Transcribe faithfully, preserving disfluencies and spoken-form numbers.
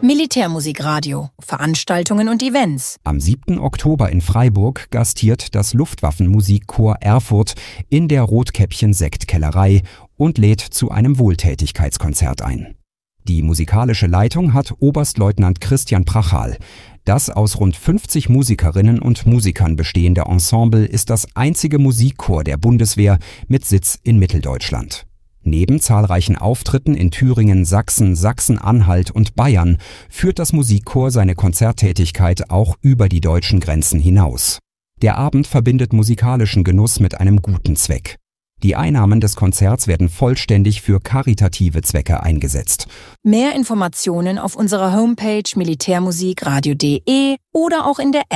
Militärmusikradio, Veranstaltungen und Events. Am siebten Oktober in Freiburg gastiert das Luftwaffenmusikchor Erfurt in der Rotkäppchen-Sektkellerei und lädt zu einem Wohltätigkeitskonzert ein. Die musikalische Leitung hat Oberstleutnant Christian Prachal. Das aus rund fünfzig Musikerinnen und Musikern bestehende Ensemble ist das einzige Musikchor der Bundeswehr mit Sitz in Mitteldeutschland. Neben zahlreichen Auftritten in Thüringen, Sachsen, Sachsen-Anhalt und Bayern führt das Musikchor seine Konzerttätigkeit auch über die deutschen Grenzen hinaus. Der Abend verbindet musikalischen Genuss mit einem guten Zweck. Die Einnahmen des Konzerts werden vollständig für karitative Zwecke eingesetzt. Mehr Informationen auf unserer Homepage militärmusikradio punkt de oder auch in der